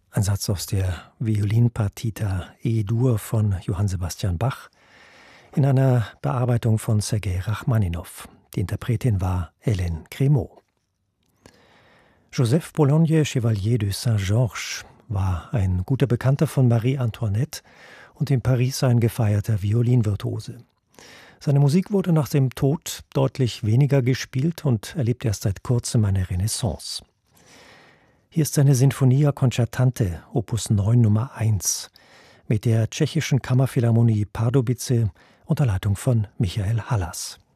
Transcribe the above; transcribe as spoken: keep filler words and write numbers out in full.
Ein Satz aus der Violinpartita E-Dur von Johann Sebastian Bach in einer Bearbeitung von Sergei Rachmaninow. Die Interpretin war Hélène Crémeau. Joseph Boulogne Chevalier de Saint-Georges war ein guter Bekannter von Marie Antoinette und in Paris ein gefeierter Violinvirtuose. Seine Musik wurde nach dem Tod deutlich weniger gespielt und erlebt erst seit kurzem eine Renaissance. Hier ist seine Sinfonia Concertante, Opus neun Nummer eins, mit der tschechischen Kammerphilharmonie Pardubice unter Leitung von Michael Hallas.